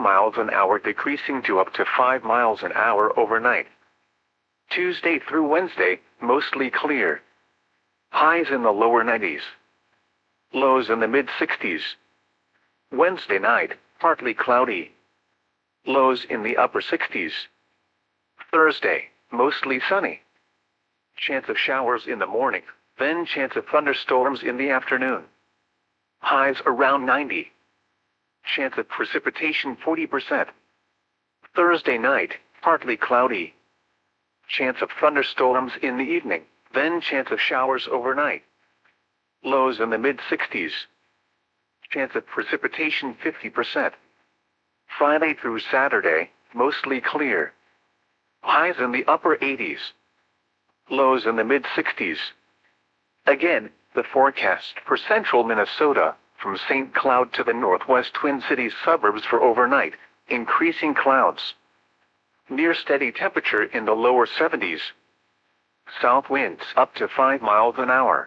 miles an hour, decreasing to up to 5 miles an hour overnight. Tuesday through Wednesday, mostly clear. Highs in the lower 90s. Lows in the mid-60s. Wednesday night, partly cloudy. Lows in the upper 60s. Thursday, mostly sunny. Chance of showers in the morning, then chance of thunderstorms in the afternoon. Highs around 90. Chance of precipitation 40%. Thursday night, partly cloudy. Chance of thunderstorms in the evening, then chance of showers overnight. Lows in the mid-60s. Chance of precipitation 50%. Friday through Saturday, mostly clear. Highs in the upper 80s. Lows in the mid-60s. Again, the forecast for central Minnesota, from St. Cloud to the northwest Twin Cities suburbs for overnight, increasing clouds. Near steady temperature in the lower 70s. South winds up to 5 miles an hour.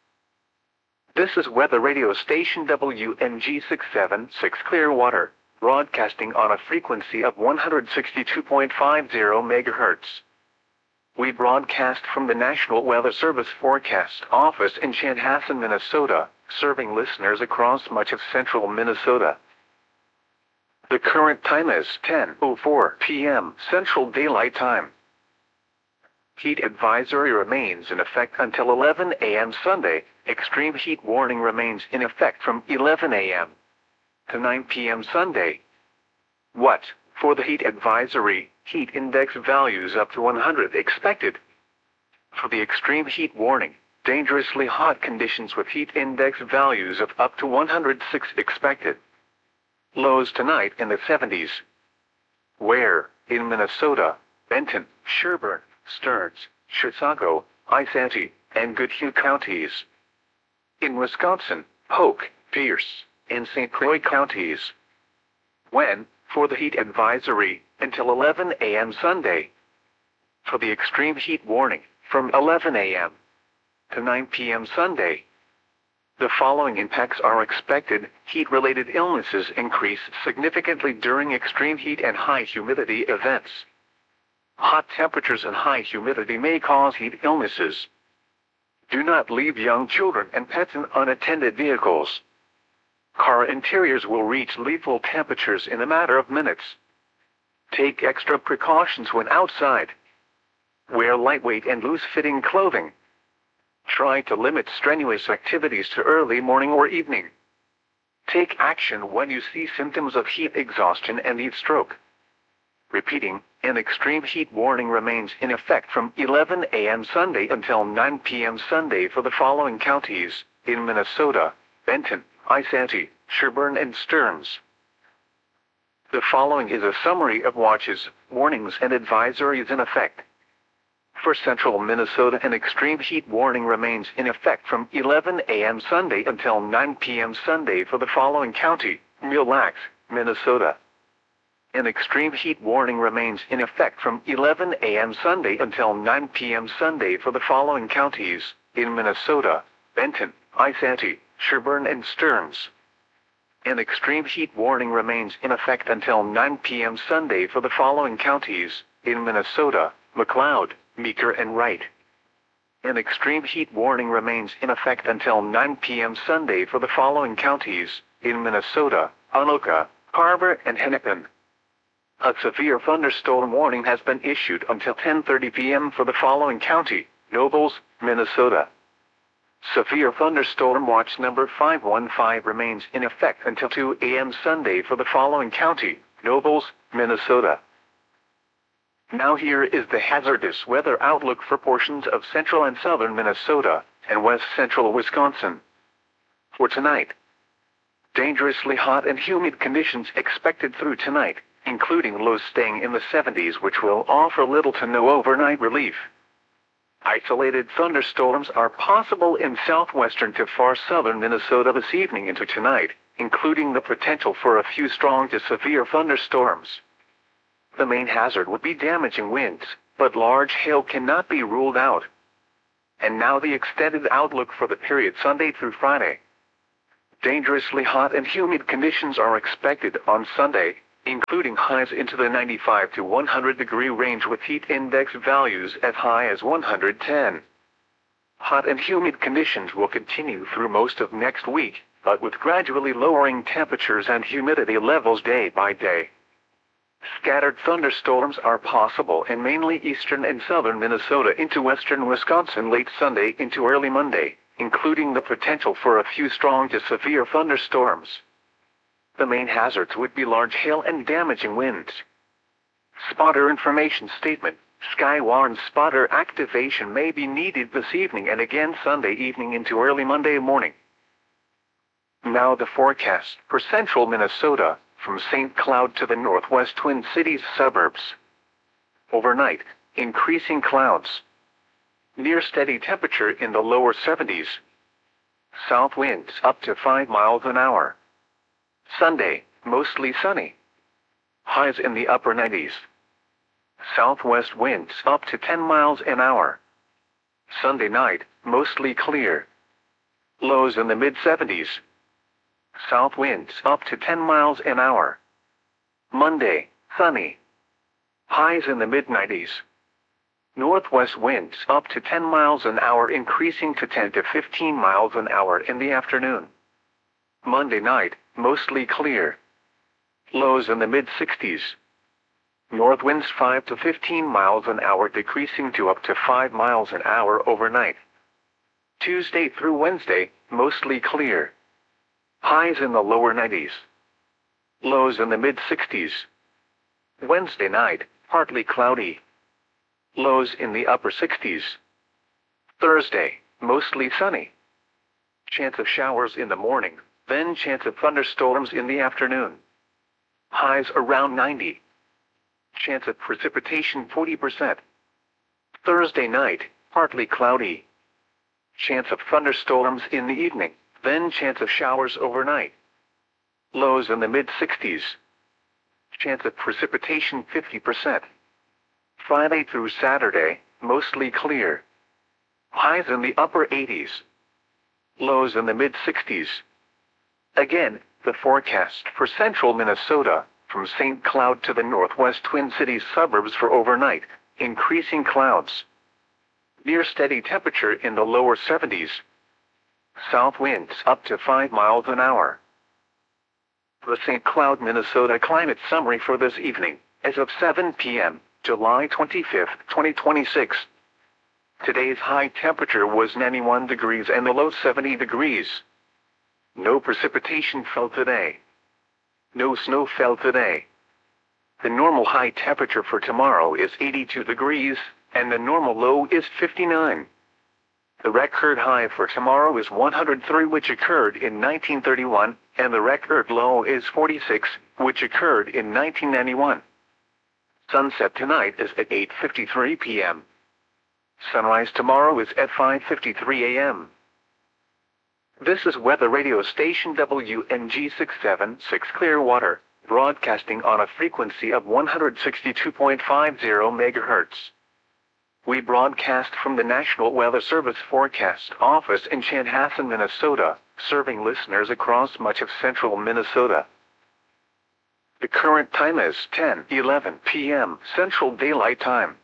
This is weather radio station WNG 676 Clearwater, broadcasting on a frequency of 162.50 MHz. We broadcast from the National Weather Service Forecast Office in Chanhassen, Minnesota, serving listeners across much of central Minnesota. The current time is 10:04 p.m. Central Daylight Time. Heat advisory remains in effect until 11 a.m. Sunday. Extreme heat warning remains in effect from 11 a.m. to 9 p.m. Sunday. What? For the heat advisory, heat index values up to 100 expected. For the extreme heat warning, dangerously hot conditions with heat index values of up to 106 expected. Lows tonight in the 70s. Where? In Minnesota, Benton, Sherburne, Stearns, Chisago, Isanti, and Goodhue counties. In Wisconsin, Polk, Pierce, and St. Croix counties. When? For the heat advisory, until 11 a.m. Sunday. For the extreme heat warning, from 11 a.m. to 9 p.m. Sunday. The following impacts are expected. Heat-related illnesses increase significantly during extreme heat and high humidity events. Hot temperatures and high humidity may cause heat illnesses. Do not leave young children and pets in unattended vehicles. Car interiors will reach lethal temperatures in a matter of minutes. Take extra precautions when outside. Wear lightweight and loose-fitting clothing. Try to limit strenuous activities to early morning or evening. Take action when you see symptoms of heat exhaustion and heat stroke. Repeating, an extreme heat warning remains in effect from 11 a.m. Sunday until 9 p.m. Sunday for the following counties, in Minnesota, Benton, Isanti, Sherburne, and Stearns. The following is a summary of watches, warnings, and advisories in effect. For central Minnesota, an extreme heat warning remains in effect from 11 a.m. Sunday until 9 p.m. Sunday for the following county, Mille Lacs, Minnesota. An extreme heat warning remains in effect from 11 a.m. Sunday until 9 p.m. Sunday for the following counties, in Minnesota, Benton, Isanti, Sherburne, and Stearns. An extreme heat warning remains in effect until 9 p.m. Sunday for the following counties, in Minnesota, McLeod, Meeker, and Wright. An extreme heat warning remains in effect until 9 p.m. Sunday for the following counties, in Minnesota, Anoka, Carver, and Hennepin. A severe thunderstorm warning has been issued until 10:30 p.m. for the following county, Nobles, Minnesota. Severe thunderstorm watch number 515 remains in effect until 2 a.m. Sunday for the following county, Nobles, Minnesota. Now here is the hazardous weather outlook for portions of central and southern Minnesota and west central Wisconsin. For tonight, dangerously hot and humid conditions expected through tonight, including lows staying in the 70s, which will offer little to no overnight relief. Isolated thunderstorms are possible in southwestern to far southern Minnesota this evening into tonight, including the potential for a few strong to severe thunderstorms. The main hazard would be damaging winds, but large hail cannot be ruled out. And now the extended outlook for the period Sunday through Friday. Dangerously hot and humid conditions are expected on Sunday, including highs into the 95 to 100 degree range with heat index values as high as 110. Hot and humid conditions will continue through most of next week, but with gradually lowering temperatures and humidity levels day by day. Scattered thunderstorms are possible in mainly eastern and southern Minnesota into western Wisconsin late Sunday into early Monday, including the potential for a few strong to severe thunderstorms. The main hazards would be large hail and damaging winds. Spotter information statement. Skywarn spotter activation may be needed this evening and again Sunday evening into early Monday morning. Now the forecast for central Minnesota, from St. Cloud to the northwest Twin Cities suburbs. Overnight, increasing clouds. Near steady temperature in the lower 70s. South winds up to 5 miles an hour. Sunday, mostly sunny. Highs in the upper 90s. Southwest winds up to 10 miles an hour. Sunday night, mostly clear. Lows in the mid-70s. South winds up to 10 miles an hour. Monday, sunny. Highs in the mid-90s. Northwest winds up to 10 miles an hour increasing to 10 to 15 miles an hour in the afternoon. Monday night, mostly clear. Lows in the mid-60s. North winds 5 to 15 miles an hour decreasing to up to 5 miles an hour overnight. Tuesday through Wednesday, mostly clear. Highs in the lower 90s. Lows in the mid-60s. Wednesday night, partly cloudy. Lows in the upper 60s. Thursday, mostly sunny. Chance of showers in the morning, then chance of thunderstorms in the afternoon. Highs around 90. Chance of precipitation 40%. Thursday night, partly cloudy. Chance of thunderstorms in the evening, then chance of showers overnight. Lows in the mid-60s. Chance of precipitation 50%. Friday through Saturday, mostly clear. Highs in the upper 80s. Lows in the mid-60s. Again, the forecast for central Minnesota, from St. Cloud to the northwest Twin Cities suburbs for overnight, increasing clouds. Near steady temperature in the lower 70s. South winds up to 5 miles an hour. The St. Cloud, Minnesota climate summary for this evening, as of 7 p.m., July 25, 2026. Today's high temperature was 91 degrees and the low 70 degrees. No precipitation fell today. No snow fell today. The normal high temperature for tomorrow is 82 degrees, and the normal low is 59. The record high for tomorrow is 103, which occurred in 1931, and the record low is 46, which occurred in 1991. Sunset tonight is at 8:53 p.m. Sunrise tomorrow is at 5:53 a.m. This is weather radio station WNG 676 Clearwater, broadcasting on a frequency of 162.50 MHz. We broadcast from the National Weather Service Forecast Office in Chanhassen, Minnesota, serving listeners across much of central Minnesota. The current time is 10:11 p.m. Central Daylight Time.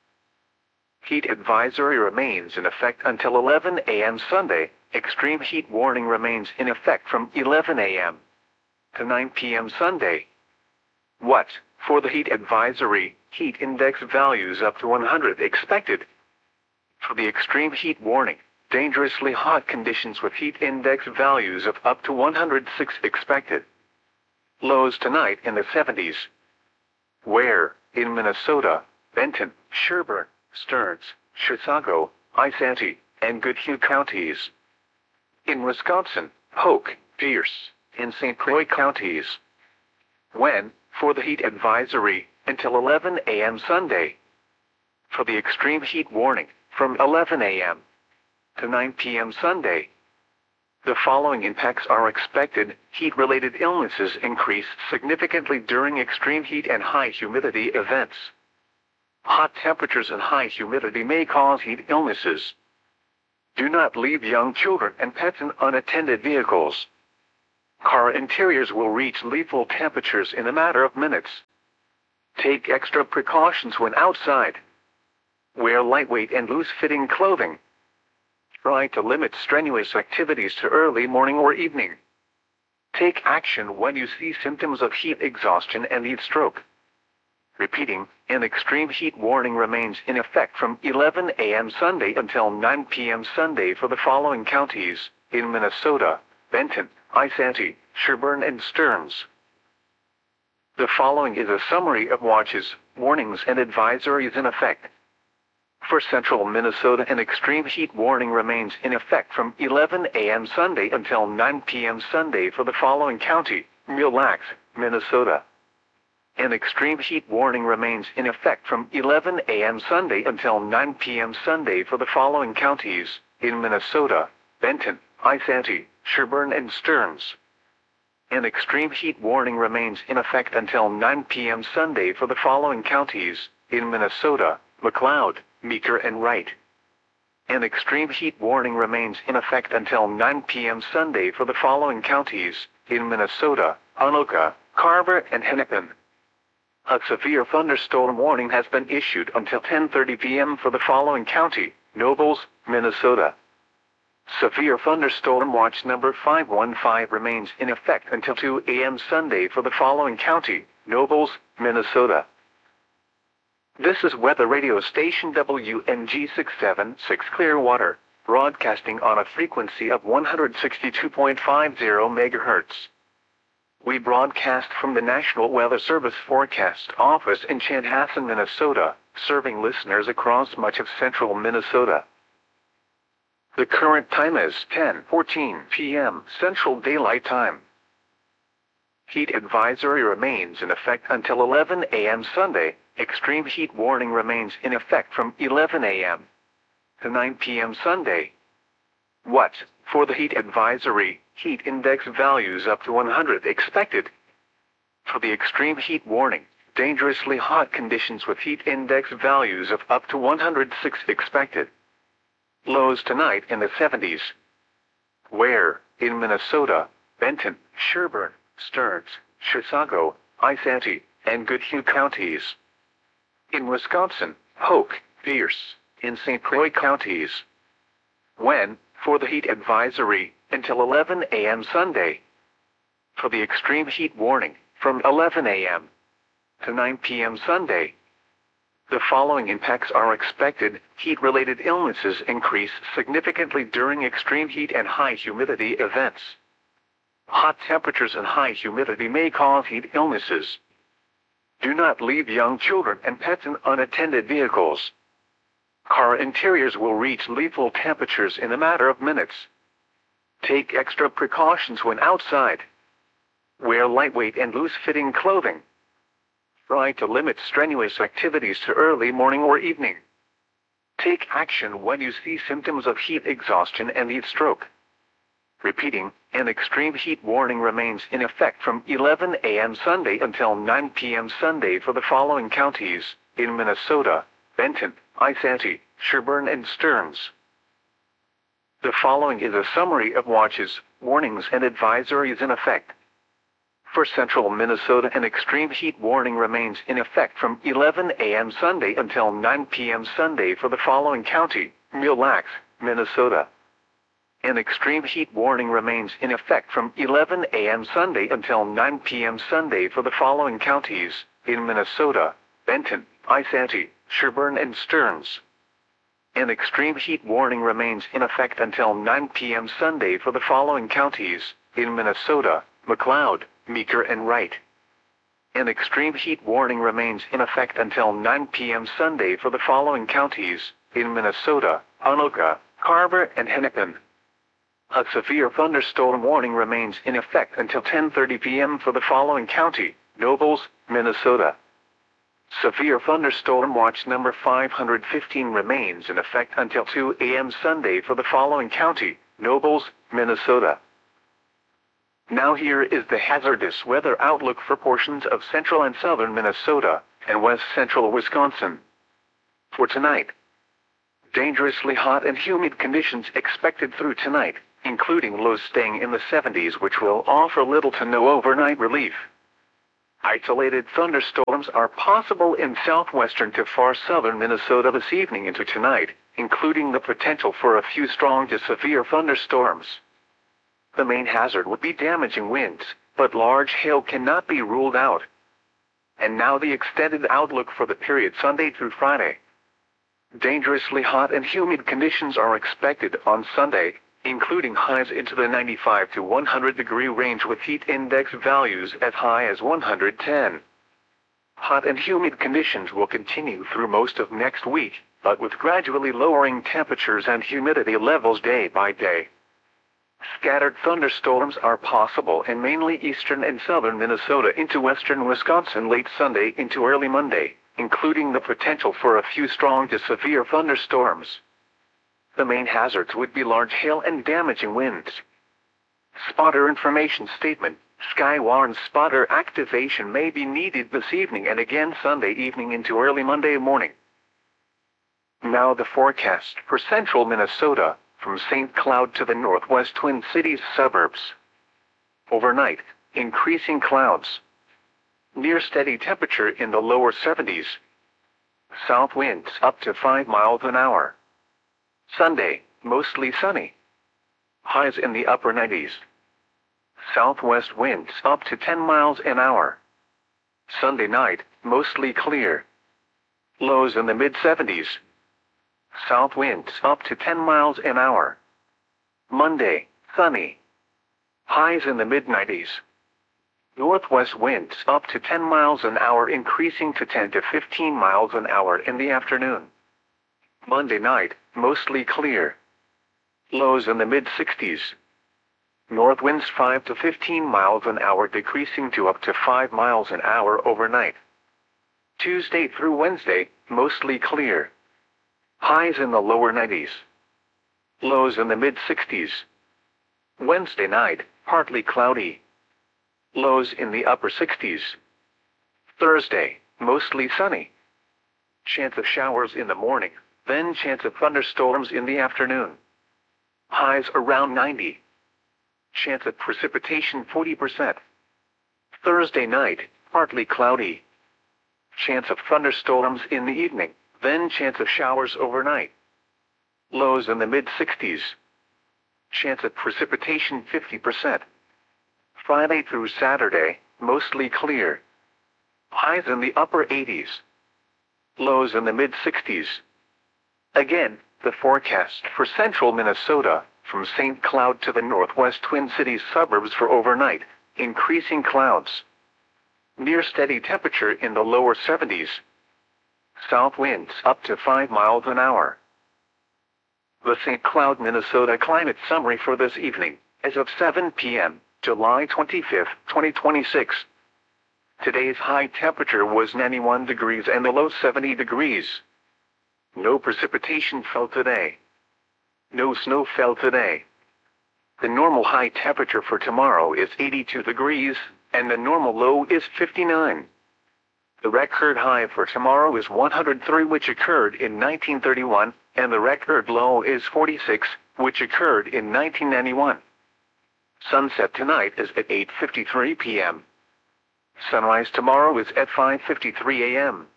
Heat advisory remains in effect until 11 a.m. Sunday. Extreme heat warning remains in effect from 11 a.m. to 9 p.m. Sunday. What, for the heat advisory, heat index values up to 100 expected. For the extreme heat warning, dangerously hot conditions with heat index values of up to 106 expected. Lows tonight in the 70s. Where, in Minnesota, Benton, Sherburne, Stearns, Chisago, Isanti, and Goodhue counties. In Wisconsin, Polk, Pierce, and St. Croix counties. When, for the heat advisory, until 11 a.m. Sunday. For the extreme heat warning, from 11 a.m. to 9 p.m. Sunday. The following impacts are expected. Heat-related illnesses increase significantly during extreme heat and high humidity events. Hot temperatures and high humidity may cause heat illnesses. Do not leave young children and pets in unattended vehicles. Car interiors will reach lethal temperatures in a matter of minutes. Take extra precautions when outside. Wear lightweight and loose-fitting clothing. Try to limit strenuous activities to early morning or evening. Take action when you see symptoms of heat exhaustion and heat stroke. Repeating, an extreme heat warning remains in effect from 11 a.m. Sunday until 9 p.m. Sunday for the following counties: in Minnesota, Benton, Isanti, Sherburne and Stearns. The following is a summary of watches, warnings and advisories in effect. For central Minnesota, an extreme heat warning remains in effect from 11 a.m. Sunday until 9 p.m. Sunday for the following county: Mille Lacs, Minnesota. An extreme heat warning remains in effect from 11 a.m. Sunday until 9 p.m. Sunday for the following counties: in Minnesota, Benton, Isanti, Sherburne and Stearns. An extreme heat warning remains in effect until 9 p.m. Sunday for the following counties: in Minnesota, McLeod, Meeker and Wright. An extreme heat warning remains in effect until 9 p.m. Sunday for the following counties: in Minnesota, Anoka, Carver and Hennepin. A severe thunderstorm warning has been issued until 10:30 p.m. for the following county: Nobles, Minnesota. Severe thunderstorm watch number 515 remains in effect until 2 a.m. Sunday for the following county: Nobles, Minnesota. This is weather radio station WNG 676 Clearwater, broadcasting on a frequency of 162.50 MHz. We broadcast from the National Weather Service Forecast Office in Chanhassen, Minnesota, serving listeners across much of central Minnesota. The current time is 10:14 p.m. Central Daylight Time. Heat advisory remains in effect until 11 a.m. Sunday. Extreme heat warning remains in effect from 11 a.m. to 9 p.m. Sunday. What? For the heat advisory, heat index values up to 100 expected. For the extreme heat warning, dangerously hot conditions with heat index values of up to 106 expected. Lows tonight in the 70s. Where? In Minnesota, Benton, Sherburne, Stearns, Chisago, Isanti, and Goodhue counties. In Wisconsin, Polk, Pierce, in St. Croix counties. When? For the heat advisory, until 11 a.m. Sunday. For the extreme heat warning, from 11 a.m. to 9 p.m. Sunday. The following impacts are expected: heat-related illnesses increase significantly during extreme heat and high humidity events. Hot temperatures and high humidity may cause heat illnesses. Do not leave young children and pets in unattended vehicles. Car interiors will reach lethal temperatures in a matter of minutes. Take extra precautions when outside. Wear lightweight and loose-fitting clothing. Try to limit strenuous activities to early morning or evening. Take action when you see symptoms of heat exhaustion and heat stroke. Repeating, an extreme heat warning remains in effect from 11 a.m. Sunday until 9 p.m. Sunday for the following counties: in Minnesota, Benton, Isanti, Sherburne and Stearns. The following is a summary of watches, warnings and advisories in effect. For central Minnesota, an extreme heat warning remains in effect from 11 a.m. Sunday until 9 p.m. Sunday for the following county: Mille Lacs, Minnesota. An extreme heat warning remains in effect from 11 a.m. Sunday until 9 p.m. Sunday for the following counties: in Minnesota, Benton, Isanti, Sherburne and Stearns. An extreme heat warning remains in effect until 9 p.m. Sunday for the following counties: in Minnesota, McLeod, Meeker and Wright. An extreme heat warning remains in effect until 9 p.m. Sunday for the following counties: in Minnesota, Anoka, Carver and Hennepin. A severe thunderstorm warning remains in effect until 10:30 p.m. for the following county: Nobles, Minnesota. Severe thunderstorm watch number 515 remains in effect until 2 a.m. Sunday for the following county: Nobles, Minnesota. Now here is the hazardous weather outlook for portions of central and southern Minnesota and west central Wisconsin. For tonight, dangerously hot and humid conditions expected through tonight, including lows staying in the 70s, which will offer little to no overnight relief. Isolated thunderstorms are possible in southwestern to far southern Minnesota this evening into tonight, including the potential for a few strong to severe thunderstorms. The main hazard would be damaging winds, but large hail cannot be ruled out. And now the extended outlook for the period Sunday through Friday. Dangerously hot and humid conditions are expected on Sunday, including highs into the 95 to 100 degree range with heat index values as high as 110. Hot and humid conditions will continue through most of next week, but with gradually lowering temperatures and humidity levels day by day. Scattered thunderstorms are possible in mainly eastern and southern Minnesota into western Wisconsin late Sunday into early Monday, including the potential for a few strong to severe thunderstorms. The main hazards would be large hail and damaging winds. Spotter information statement: Skywarn spotter activation may be needed this evening and again Sunday evening into early Monday morning. Now the forecast for central Minnesota, from St. Cloud to the northwest Twin Cities suburbs. Overnight, increasing clouds. Near steady temperature in the lower 70s. South winds up to 5 miles an hour. Sunday, mostly sunny. Highs in the upper 90s. Southwest winds up to 10 miles an hour. Sunday night, mostly clear. Lows in the mid-70s. South winds up to 10 miles an hour. Monday, sunny. Highs in the mid-90s. Northwest winds up to 10 miles an hour increasing to 10 to 15 miles an hour in the afternoon. Monday night, mostly clear. Lows in the mid-60s. North winds 5 to 15 miles an hour decreasing to up to 5 miles an hour overnight. Tuesday through Wednesday, mostly clear. Highs in the lower 90s. Lows in the mid-60s. Wednesday night, partly cloudy. Lows in the upper 60s. Thursday, mostly sunny. Chance of showers in the morning, then chance of thunderstorms in the afternoon. Highs around 90. Chance of precipitation 40%. Thursday night, partly cloudy. Chance of thunderstorms in the evening, then chance of showers overnight. Lows in the mid-60s. Chance of precipitation 50%. Friday through Saturday, mostly clear. Highs in the upper 80s. Lows in the mid-60s. Again, the forecast for central Minnesota, from St. Cloud to the northwest Twin Cities suburbs for overnight, increasing clouds. Near steady temperature in the lower 70s. South winds up to 5 miles an hour. The St. Cloud, Minnesota climate summary for this evening, as of 7 p.m., July 25, 2026. Today's high temperature was 91 degrees and the low 70 degrees. No precipitation fell today. No snow fell today. The normal high temperature for tomorrow is 82 degrees, and the normal low is 59. The record high for tomorrow is 103, which occurred in 1931, and the record low is 46, which occurred in 1991. Sunset tonight is at 8:53 p.m. Sunrise tomorrow is at 5:53 a.m.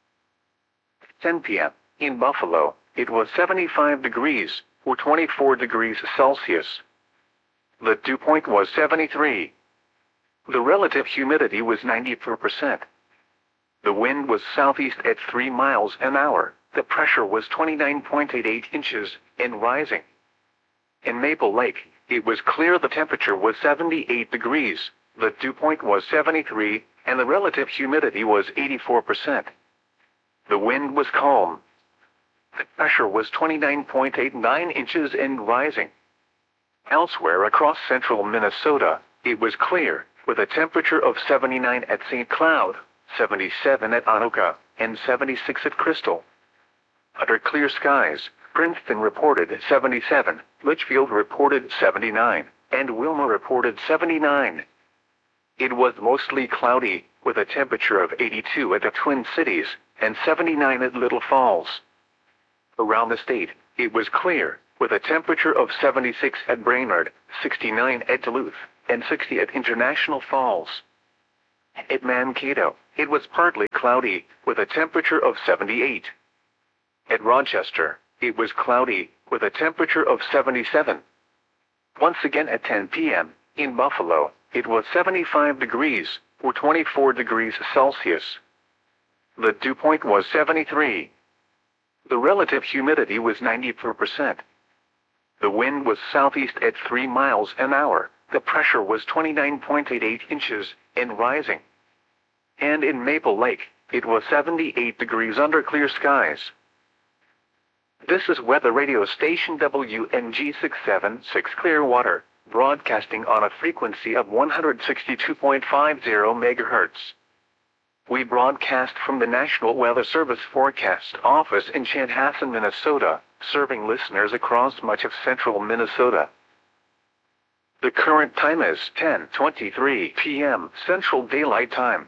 10 p.m. In Buffalo, it was 75 degrees, or 24 degrees Celsius. The dew point was 73. The relative humidity was 94%. The wind was southeast at 3 miles an hour. The pressure was 29.88 inches, and rising. In Maple Lake, it was clear. The temperature was 78 degrees, the dew point was 73, and the relative humidity was 84%. The wind was calm. The pressure was 29.89 inches and rising. Elsewhere across central Minnesota, it was clear, with a temperature of 79 at St. Cloud, 77 at Anoka, and 76 at Crystal. Under clear skies, Princeton reported 77, Litchfield reported 79, and Wilma reported 79. It was mostly cloudy, with a temperature of 82 at the Twin Cities, and 79 at Little Falls. Around the state, it was clear, with a temperature of 76 at Brainerd, 69 at Duluth, and 60 at International Falls. At Mankato, it was partly cloudy, with a temperature of 78. At Rochester, it was cloudy, with a temperature of 77. Once again at 10 p.m., in Buffalo, it was 75 degrees, or 24 degrees Celsius. The dew point was 73. The relative humidity was 94%. The wind was southeast at 3 miles an hour. The pressure was 29.88 inches, and rising. And in Maple Lake, it was 78 degrees under clear skies. This is weather radio station WNG 676 Clearwater, broadcasting on a frequency of 162.50 MHz. We broadcast from the National Weather Service Forecast Office in Chanhassen, Minnesota, serving listeners across much of central Minnesota. The current time is 10:23 p.m. Central Daylight Time.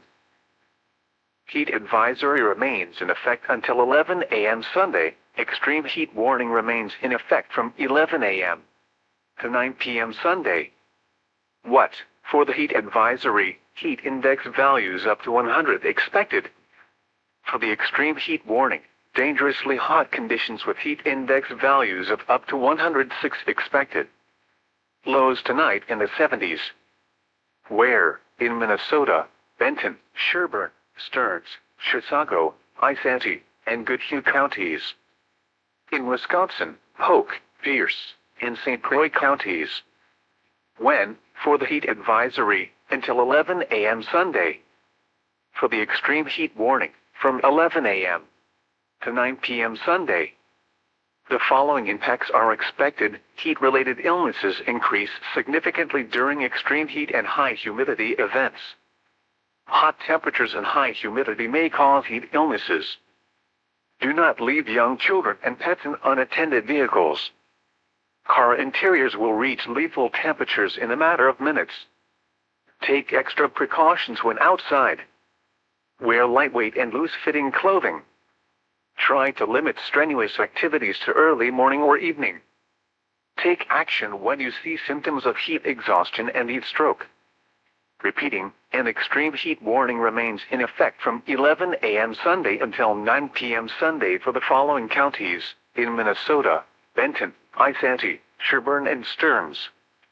Heat advisory remains in effect until 11 a.m. Sunday. Extreme heat warning remains in effect from 11 a.m. to 9 p.m. Sunday. What? For the heat advisory, heat index values up to 100 expected. For the extreme heat warning, dangerously hot conditions with heat index values of up to 106 expected. Lows tonight in the 70s. Where? In Minnesota, Benton, Sherburne, Stearns, Chisago, Isanti, and Goodhue counties. In Wisconsin, Polk, Pierce, and St. Croix counties. When? For the heat advisory, until 11 a.m. Sunday. For the extreme heat warning, from 11 a.m. to 9 p.m. Sunday. The following impacts are expected. Heat-related illnesses increase significantly during extreme heat and high humidity events. Hot temperatures and high humidity may cause heat illnesses. Do not leave young children and pets in unattended vehicles. Car interiors will reach lethal temperatures in a matter of minutes. Take extra precautions when outside. Wear lightweight and loose-fitting clothing. Try to limit strenuous activities to early morning or evening. Take action when you see symptoms of heat exhaustion and heat stroke. Repeating, an extreme heat warning remains in effect from 11 a.m. Sunday until 9 p.m. Sunday for the following counties, in Minnesota, Benton, Isanti, Sherburne, and Stearns.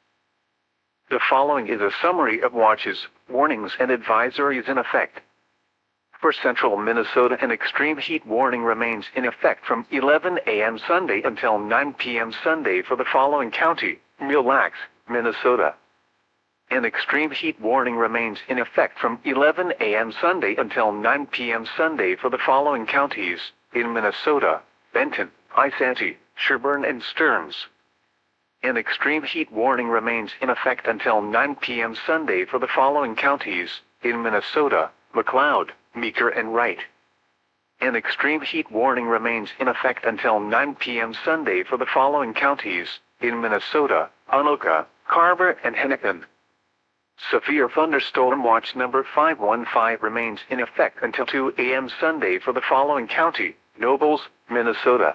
The following is a summary of watches, warnings, and advisories in effect. For central Minnesota, an extreme heat warning remains in effect from 11 a.m. Sunday until 9 p.m. Sunday for the following county, Mille Lacs, Minnesota. An extreme heat warning remains in effect from 11 a.m. Sunday until 9 p.m. Sunday for the following counties, in Minnesota, Benton, Isanti, Sherburne, and Stearns. An extreme heat warning remains in effect until 9 p.m. Sunday for the following counties, in Minnesota, McLeod, Meeker, and Wright. An extreme heat warning remains in effect until 9 p.m. Sunday for the following counties, in Minnesota, Anoka, Carver, and Hennepin. Severe thunderstorm watch number 515 remains in effect until 2 a.m. Sunday for the following county, Nobles, Minnesota.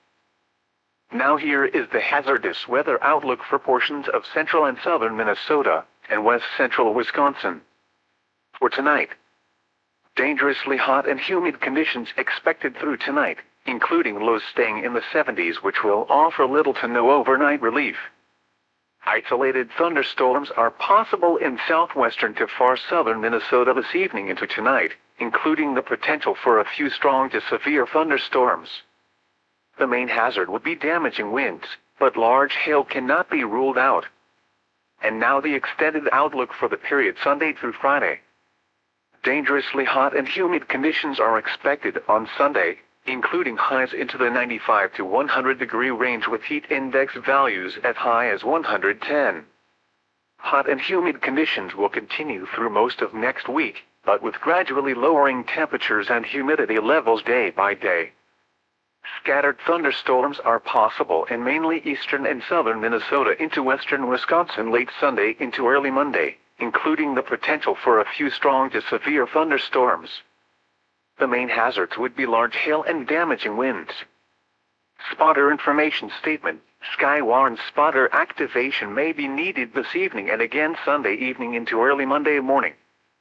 Now here is the hazardous weather outlook for portions of central and southern Minnesota, and west central Wisconsin. For tonight, dangerously hot and humid conditions expected through tonight, including lows staying in the 70s, which will offer little to no overnight relief. Isolated thunderstorms are possible in southwestern to far southern Minnesota this evening into tonight, including the potential for a few strong to severe thunderstorms. The main hazard would be damaging winds, but large hail cannot be ruled out. And now the extended outlook for the period Sunday through Friday. Dangerously hot and humid conditions are expected on Sunday, including highs into the 95 to 100 degree range with heat index values as high as 110. Hot and humid conditions will continue through most of next week, but with gradually lowering temperatures and humidity levels day by day. Scattered thunderstorms are possible in mainly eastern and southern Minnesota into western Wisconsin late Sunday into early Monday, including the potential for a few strong to severe thunderstorms. The main hazards would be large hail and damaging winds. Spotter information statement. Skywarn spotter activation may be needed this evening and again Sunday evening into early Monday morning.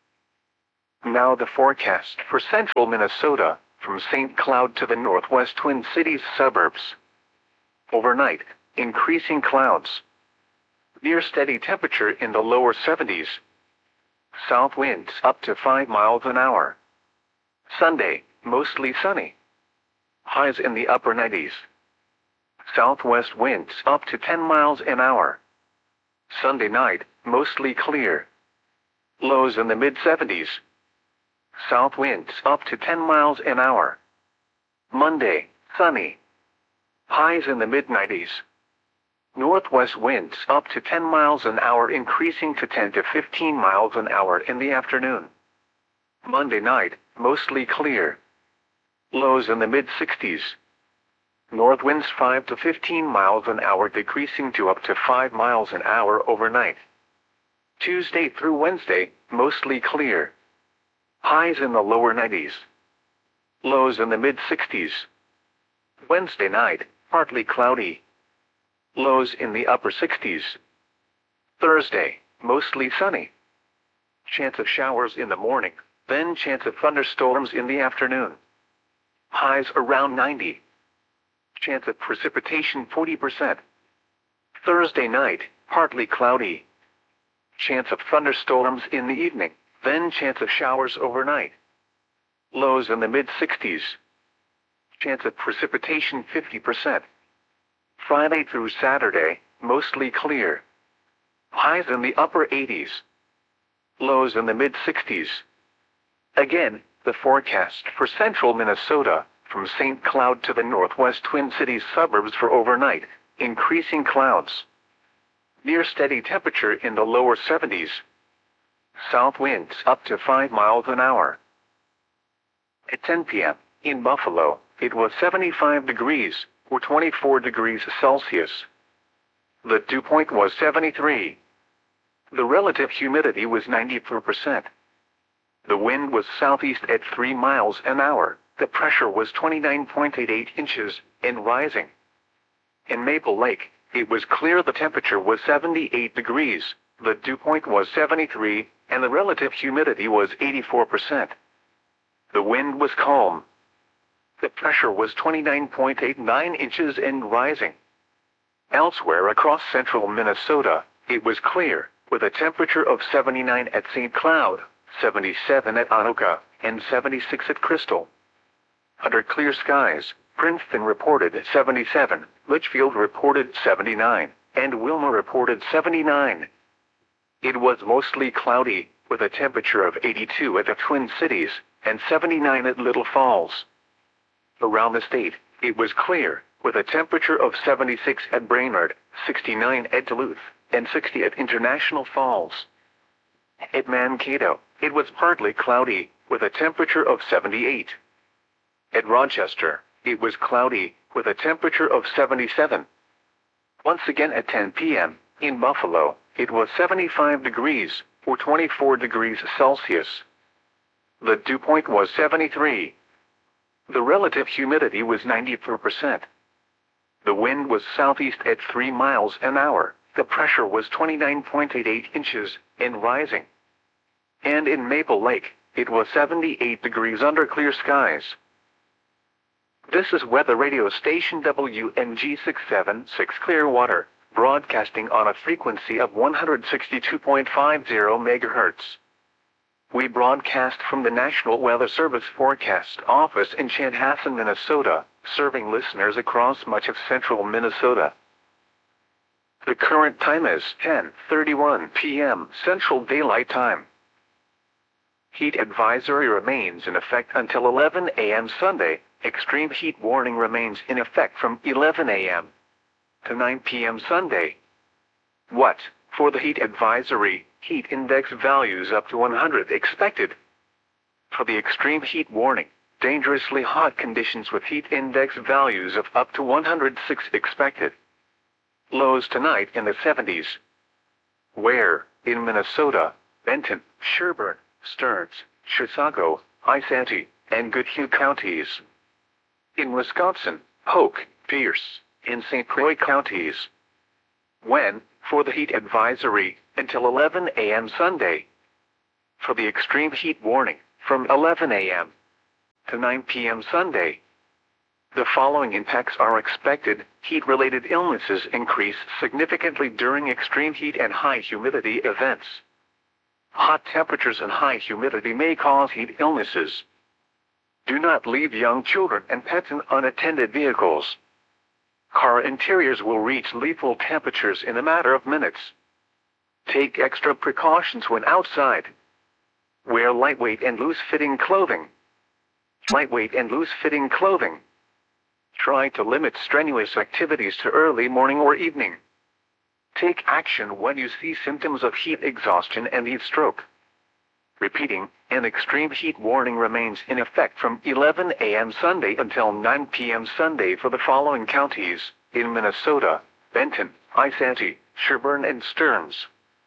Now the forecast for central Minnesota, from St. Cloud to the northwest Twin Cities suburbs. Overnight, increasing clouds. Near steady temperature in the lower 70s. South winds up to 5 miles an hour. Sunday, mostly sunny. Highs in the upper 90s. Southwest winds up to 10 miles an hour. Sunday night, mostly clear. Lows in the mid-70s. South winds up to 10 miles an hour. Monday, sunny. Highs in the mid-90s. Northwest winds up to 10 miles an hour increasing to 10 to 15 miles an hour in the afternoon. Monday night, mostly clear. Lows in the mid-60s. North winds 5 to 15 miles an hour decreasing to up to 5 miles an hour overnight. Tuesday through Wednesday, mostly clear. Highs in the lower 90s. Lows in the mid-60s. Wednesday night, partly cloudy. Lows in the upper 60s. Thursday, mostly sunny. Chance of showers in the morning, then chance of thunderstorms in the afternoon. Highs around 90. Chance of precipitation 40%. Thursday night, partly cloudy. Chance of thunderstorms in the evening, then chance of showers overnight. Lows in the mid-60s. Chance of precipitation 50%. Friday through Saturday, mostly clear. Highs in the upper 80s. Lows in the mid-60s. Again, the forecast for central Minnesota, from St. Cloud to the northwest Twin Cities suburbs for overnight, increasing clouds. Near steady temperature in the lower 70s. South winds up to 5 miles an hour. At 10 p.m., in Buffalo, it was 75 degrees, or 24 degrees Celsius. The dew point was 73. The relative humidity was 94%. The wind was southeast at 3 miles an hour. The pressure was 29.88 inches, and rising. In Maple Lake, it was clear the temperature was 78 degrees, the dew point was 73, and the relative humidity was 84%. The wind was calm. The pressure was 29.89 inches and rising. Elsewhere across central Minnesota, it was clear, with a temperature of 79 at St. Cloud, 77 at Anoka, and 76 at Crystal. Under clear skies, Princeton reported 77, Litchfield reported 79, and Wilma reported 79. It was mostly cloudy, with a temperature of 82 at the Twin Cities, and 79 at Little Falls. Around the state, it was clear, with a temperature of 76 at Brainerd, 69 at Duluth, and 60 at International Falls. At Mankato, it was partly cloudy, with a temperature of 78. At Rochester, it was cloudy, with a temperature of 77. Once again at 10 p.m., in Buffalo, it was 75 degrees, or 24 degrees Celsius. The dew point was 73. The relative humidity was 94%. The wind was southeast at 3 miles an hour. The pressure was 29.88 inches, and rising. And in Maple Lake, it was 78 degrees under clear skies. This is weather radio station WNG 676 Clearwater, broadcasting on a frequency of 162.50 MHz. We broadcast from the National Weather Service Forecast Office in Chanhassen, Minnesota, serving listeners across much of central Minnesota. The current time is 10:31 p.m. Central Daylight Time. Heat advisory remains in effect until 11 a.m. Sunday. Extreme heat warning remains in effect from 11 a.m. to 9 p.m. Sunday. What, for the heat advisory, heat index values up to 100 expected. For the extreme heat warning, dangerously hot conditions with heat index values of up to 106 expected. Lows tonight in the 70s. Where, in Minnesota, Benton, Sherburne, Stearns, Chisago, Isanti, and Goodhue counties. In Wisconsin, Polk, Pierce, in St. Croix counties. When, for the heat advisory, until 11 a.m. Sunday. For the extreme heat warning, from 11 a.m. to 9 p.m. Sunday. The following impacts are expected. Heat-related illnesses increase significantly during extreme heat and high humidity events. Hot temperatures and high humidity may cause heat illnesses. Do not leave young children and pets in unattended vehicles. Car interiors will reach lethal temperatures in a matter of minutes. Take extra precautions when outside. Wear lightweight and loose-fitting clothing. Lightweight and loose-fitting clothing. Try to limit strenuous activities to early morning or evening. Take action when you see symptoms of heat exhaustion and heat stroke. Repeating, an extreme heat warning remains in effect from 11 a.m. Sunday until 9 p.m. Sunday for the following counties, in Minnesota: Benton, Isanti, Sherburne and Stearns.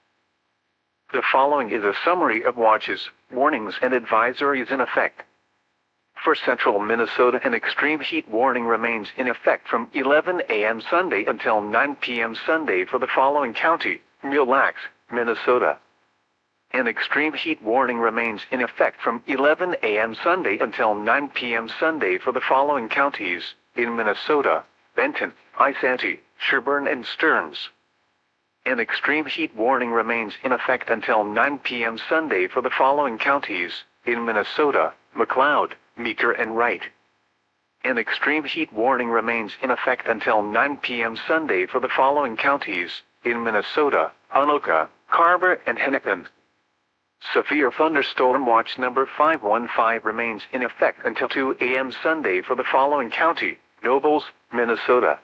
The following is a summary of watches, warnings and advisories in effect. For central Minnesota, an extreme heat warning remains in effect from 11 a.m. Sunday until 9 p.m. Sunday for the following county, Mille Lacs, Minnesota. An extreme heat warning remains in effect from 11 a.m. Sunday until 9 p.m. Sunday for the following counties, in Minnesota: Benton, Isanti, Sherburne and Stearns. An extreme heat warning remains in effect until 9 p.m. Sunday for the following counties, in Minnesota: McLeod, Meeker and Wright. An extreme heat warning remains in effect until 9 p.m. Sunday for the following counties, in Minnesota: Anoka, Carver and Hennepin. Severe thunderstorm watch number 515 remains in effect until 2 a.m. Sunday for the following county, Nobles, Minnesota.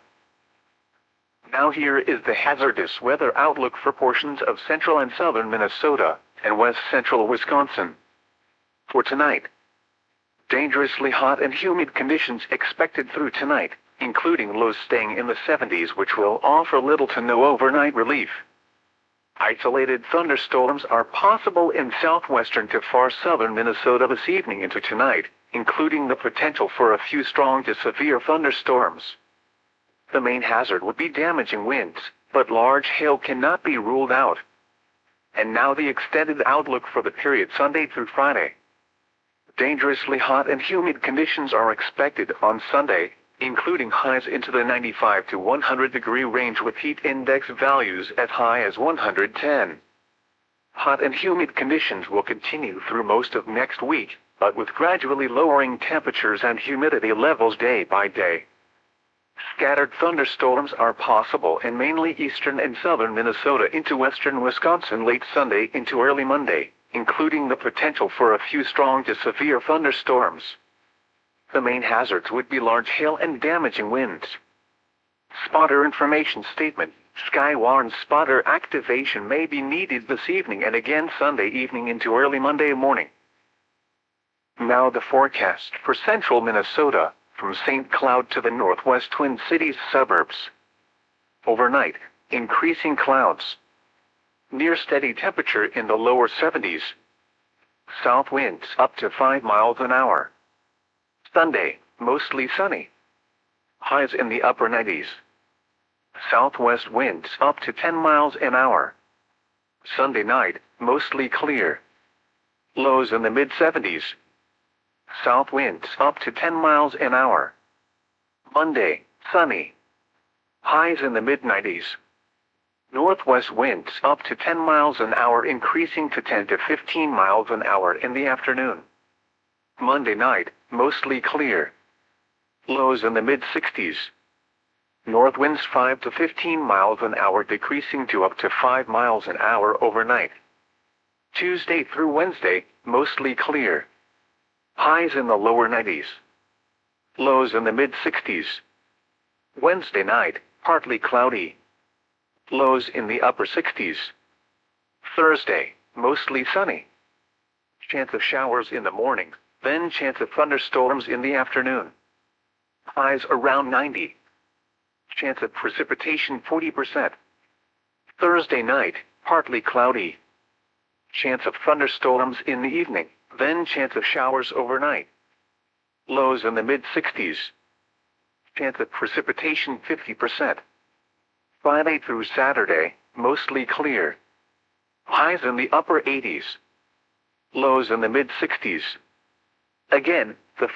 Now here is the hazardous weather outlook for portions of central and southern Minnesota, and west central Wisconsin. For tonight: dangerously hot and humid conditions expected through tonight, including lows staying in the 70s, which will offer little to no overnight relief. Isolated thunderstorms are possible in southwestern to far southern Minnesota this evening into tonight, including the potential for a few strong to severe thunderstorms. The main hazard would be damaging winds, but large hail cannot be ruled out. And now the extended outlook for the period Sunday through Friday. Dangerously hot and humid conditions are expected on Sunday, including highs into the 95 to 100 degree range with heat index values as high as 110. Hot and humid conditions will continue through most of next week, but with gradually lowering temperatures and humidity levels day by day. Scattered thunderstorms are possible in mainly eastern and southern Minnesota into western Wisconsin late Sunday into early Monday, including the potential for a few strong to severe thunderstorms. The main hazards would be large hail and damaging winds. Spotter information statement: Skywarn spotter activation may be needed this evening and again Sunday evening into early Monday morning. Now the forecast for central Minnesota, from St. Cloud to the northwest Twin Cities suburbs. Overnight, increasing clouds. Near steady temperature in the lower 70s. South winds up to 5 miles an hour. Sunday, mostly sunny. Highs in the upper 90s. Southwest winds up to 10 miles an hour. Sunday night, mostly clear. Lows in the mid-70s. South winds up to 10 miles an hour. Monday, sunny. Highs in the mid-90s. Northwest winds up to 10 miles an hour increasing to 10 to 15 miles an hour in the afternoon. Monday night, mostly clear. Lows in the mid-60s. North winds 5 to 15 miles an hour decreasing to up to 5 miles an hour overnight. Tuesday through Wednesday, mostly clear. Highs in the lower 90s. Lows in the mid-60s. Wednesday night, partly cloudy. Lows in the upper 60s. Thursday, mostly sunny. Chance of showers in the morning, then chance of thunderstorms in the afternoon. Highs around 90. Chance of precipitation 40%. Thursday night, partly cloudy. Chance of thunderstorms in the evening, then chance of showers overnight. Lows in the mid-60s. Chance of precipitation 50%. Friday through Saturday, mostly clear. Highs in the upper 80s. Lows in the mid 60s. Again,